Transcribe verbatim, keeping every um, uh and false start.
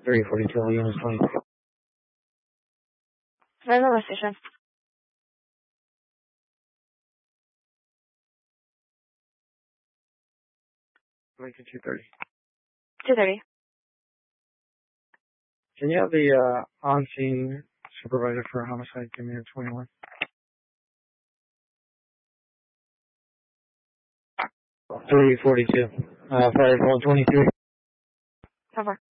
three forty-two, units twenty-three. Railway station. Lincoln two thirty. two thirty. Can you have the uh, on-scene supervisor for homicide give me a twenty-one? three forty-two. Uh, fire one twenty-three. Cover.